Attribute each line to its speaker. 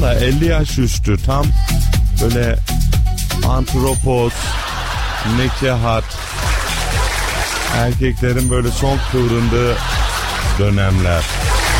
Speaker 1: da 50 yaş üstü, tam böyle antropoz, nekehat, erkeklerin böyle son kıvrındığı dönemler.